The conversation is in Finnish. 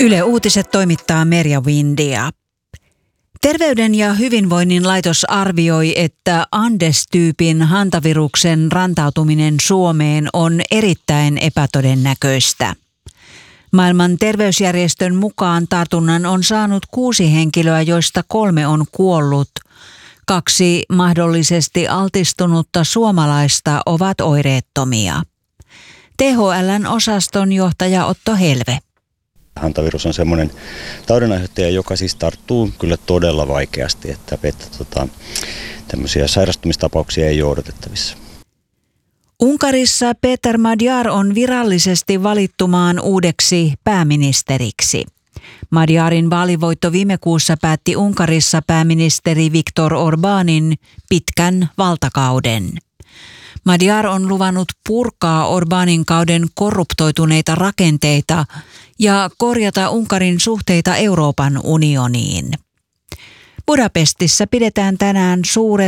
Yle Uutiset toimittaa Merja Windia. Terveyden ja hyvinvoinnin laitos arvioi, että Andes-tyypin hantaviruksen rantautuminen Suomeen on erittäin epätodennäköistä. Maailman terveysjärjestön mukaan tartunnan on saanut 6 henkilöä, joista 3 on kuollut. 2 mahdollisesti altistunutta suomalaista ovat oireettomia. THL:n osaston johtaja Otto Helve. Hantavirus on semmoinen taudinaiheuttaja, joka siis tarttuu kyllä todella vaikeasti, että tämmöisiä sairastumistapauksia ei ole odotettavissa. Unkarissa Péter Magyar on virallisesti valittu maan uudeksi pääministeriksi. Magyarin vaalivoitto viime kuussa päätti Unkarissa pääministeri Viktor Orbánin pitkän valtakauden. Magyar on luvannut purkaa Orbánin kauden korruptoituneita rakenteita ja korjata Unkarin suhteita Euroopan unioniin. Budapestissa pidetään tänään suuret